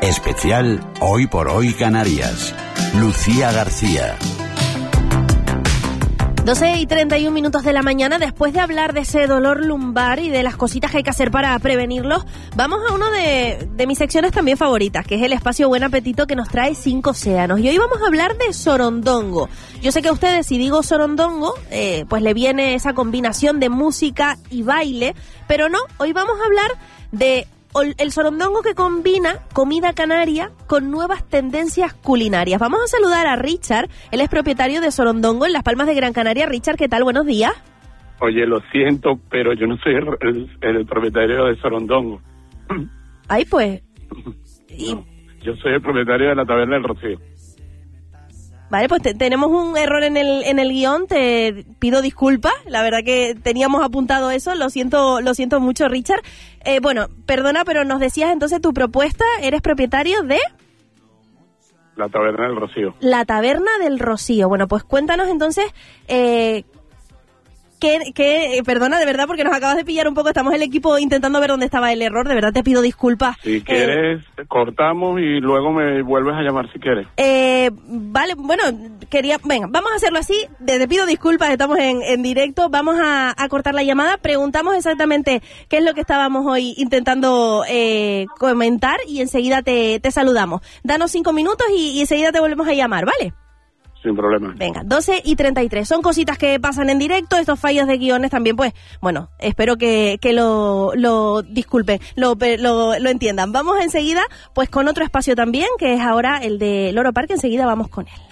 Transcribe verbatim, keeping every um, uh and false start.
Especial Hoy por Hoy Canarias. Lucía García. doce y treinta y un minutos de la mañana, después de hablar de ese dolor lumbar y de las cositas que hay que hacer para prevenirlo, vamos a uno de, de mis secciones también favoritas, que es el espacio Buen Apetito, que nos trae cinco océanos. Y hoy vamos a hablar de sorondongo. Yo sé que a ustedes, si digo sorondongo, eh, pues le viene esa combinación de música y baile, pero no, hoy vamos a hablar de el sorondongo que combina comida canaria con nuevas tendencias culinarias. Vamos a saludar a Richard, él es propietario de Sorondongo en Las Palmas de Gran Canaria. Richard, ¿qué tal? Buenos días. Oye, lo siento, pero yo no soy el, el, el propietario de Sorondongo. Ay, pues... Y... No, yo soy el propietario de la Taberna del Rocío. Vale, pues te, tenemos un error en el en el guión, te pido disculpas, la verdad que teníamos apuntado eso, lo siento lo siento mucho, Richard. Eh, bueno, perdona, pero nos decías entonces tu propuesta, eres propietario de... La Taberna del Rocío. La Taberna del Rocío. Bueno, pues cuéntanos entonces... Eh, Que, que, perdona, de verdad, porque nos acabas de pillar un poco, estamos el equipo intentando ver dónde estaba el error, de verdad te pido disculpas. Si quieres, eh, cortamos y luego me vuelves a llamar si quieres. Eh, vale, bueno, quería, venga, vamos a hacerlo así, te, te pido disculpas, estamos en, en directo, vamos a, a cortar la llamada, preguntamos exactamente qué es lo que estábamos hoy intentando eh, comentar y enseguida te, te saludamos. Danos cinco minutos y, y enseguida te volvemos a llamar, ¿vale? Sin problema. Venga, doce y treinta y tres. Son cositas que pasan en directo, estos fallos de guiones también, pues, bueno, espero que, que lo, lo disculpen, lo, lo, lo entiendan. Vamos enseguida, pues, con otro espacio también, que es ahora el de Loro Parque, enseguida vamos con él.